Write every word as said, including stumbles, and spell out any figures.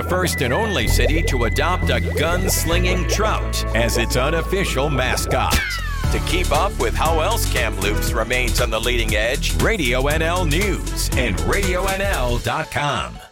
the first and only city to adopt a gun-slinging trout as its unofficial mascot. To keep up with how else Kamloops remains on the leading edge, Radio N L News and radio N L dot com.